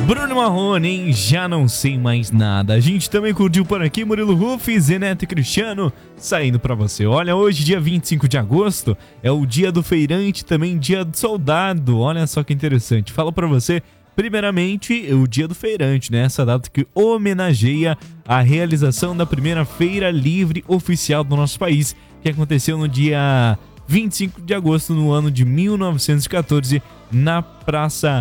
Bruno Marrone, hein? Já não sei mais nada. A gente também curtiu por aqui Murilo Ruff, Zeneto e Cristiano saindo pra você. Olha, hoje, dia 25 de agosto, é o dia do feirante, também dia do soldado. Olha só que interessante. Falo pra você, primeiramente, o dia do feirante, né? Essa data que homenageia a realização da primeira feira livre oficial do nosso país, que aconteceu no dia 25 de agosto, no ano de 1914, na Praça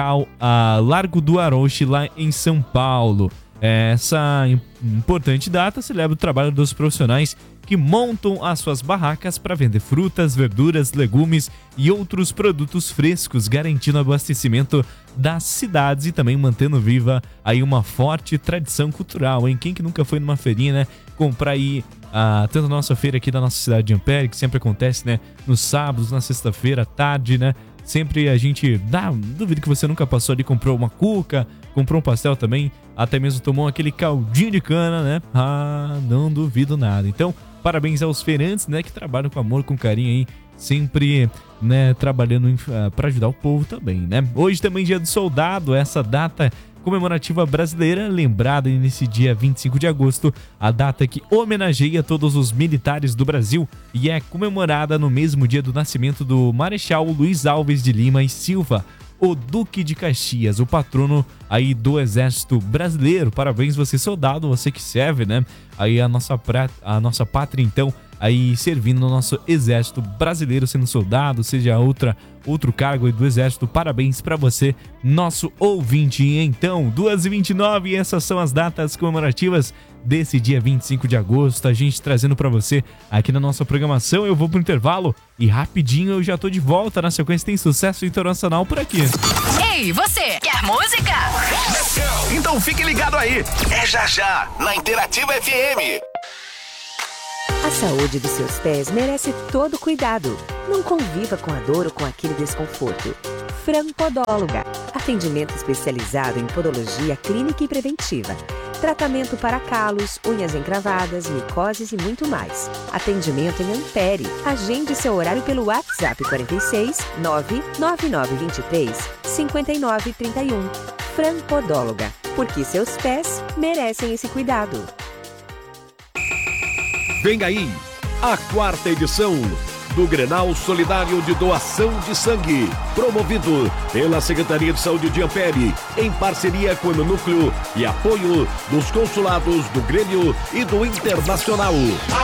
Largo do Arouche, lá em São Paulo. Essa importante data celebra o trabalho dos profissionais que montam as suas barracas para vender frutas, verduras, legumes e outros produtos frescos, garantindo o abastecimento das cidades e também mantendo viva aí uma forte tradição cultural, hein? Quem que nunca foi numa feirinha, né? Comprar aí tanto a nossa feira aqui da nossa cidade de Ampere, que sempre acontece, né? Nos sábados, na sexta-feira, à tarde, né? Sempre a gente duvido que você nunca passou ali, comprou uma cuca, comprou um pastel também, até mesmo tomou aquele caldinho de cana, né? Não duvido nada. Então, parabéns aos feirantes, né, que trabalham com amor, com carinho aí, sempre, né, trabalhando para ajudar o povo também, né? Hoje também é dia do soldado, essa data comemorativa brasileira, lembrada nesse dia 25 de agosto, a data que homenageia todos os militares do Brasil e é comemorada no mesmo dia do nascimento do Marechal Luiz Alves de Lima e Silva, o Duque de Caxias, o patrono aí do Exército Brasileiro. Parabéns você, soldado, você que serve, né? Aí a nossa pátria, então, aí servindo no nosso Exército Brasileiro, sendo soldado, seja outro cargo aí do Exército. Parabéns pra você, nosso ouvinte. Então, 2h29, e essas são as datas comemorativas desse dia 25 de agosto, a gente trazendo pra você aqui na nossa programação. Eu vou pro intervalo e rapidinho eu já tô de volta. Na sequência tem sucesso internacional por aqui. Ei, você, quer música? Então fique ligado aí, é já, na Interativa FM. A saúde dos seus pés merece todo cuidado. Não conviva com a dor ou com aquele desconforto. Franpodóloga. Atendimento especializado em podologia clínica e preventiva. Tratamento para calos, unhas encravadas, micoses e muito mais. Atendimento em Ampere. Agende seu horário pelo WhatsApp 46 99923 5931. Franpodóloga. Porque seus pés merecem esse cuidado. Vem aí a 4ª edição do Grenal Solidário de Doação de Sangue, promovido pela Secretaria de Saúde de Ampere, em parceria com o Núcleo e apoio dos consulados do Grêmio e do Internacional.